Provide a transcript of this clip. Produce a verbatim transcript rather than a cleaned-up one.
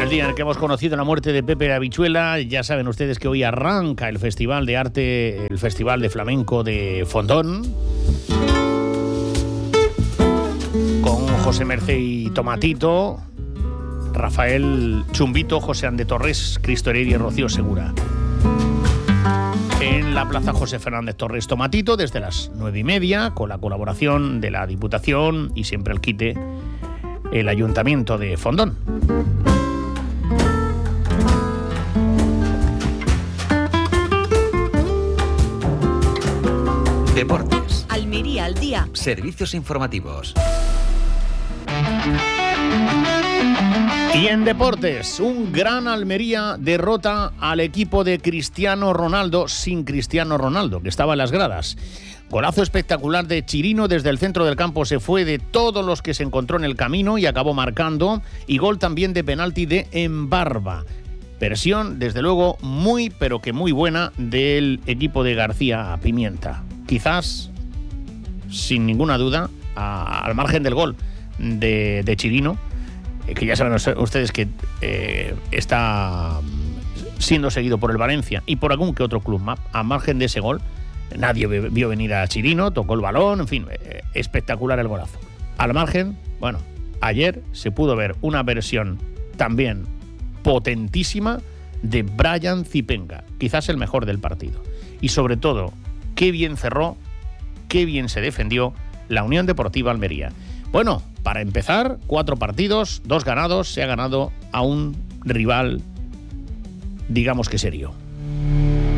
el día en el que hemos conocido la muerte de Pepe Habichuela. Ya saben ustedes que hoy arranca el Festival de Arte, el Festival de Flamenco de Fondón, con José Mercé y Tomatito, Rafael Chumbito, José Ande Torres, Cristo Heredia y Rocío Segura. En la Plaza José Fernández Torres Tomatito, desde las nueve y media, con la colaboración de la Diputación y siempre el quite, el Ayuntamiento de Fondón. Deportes. Almería al día. Servicios informativos. Y en deportes, un gran Almería derrota al equipo de Cristiano Ronaldo sin Cristiano Ronaldo, que estaba en las gradas. Golazo espectacular de Chirino desde el centro del campo, se fue de todos los que se encontró en el camino y acabó marcando. Y gol también de penalti de Embarba. Versión, desde luego, muy, pero que muy buena del equipo de García Pimienta. Quizás, sin ninguna duda, a, al margen del gol de, de Chirino, eh, que ya saben ustedes que eh, está siendo seguido por el Valencia y por algún que otro club más, a margen de ese gol, nadie vio venir a Chirino, tocó el balón, en fin, eh, espectacular el golazo. Al margen, bueno, ayer se pudo ver una versión también potentísima de Brian Zipenga, quizás el mejor del partido. Y sobre todo, qué bien cerró, qué bien se defendió la Unión Deportiva Almería. Bueno, para empezar, cuatro partidos, dos ganados, se ha ganado a un rival, digamos que serio.